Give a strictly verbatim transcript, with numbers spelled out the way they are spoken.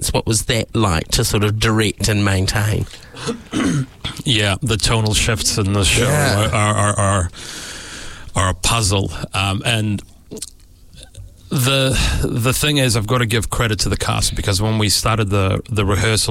experience? What was that like to sort of direct and maintain? Yeah, the tonal shifts in the show Yeah. are, are, are, are a puzzle. Um, and the the thing is, I've got to give credit to the cast, because when we started the, the rehearsal,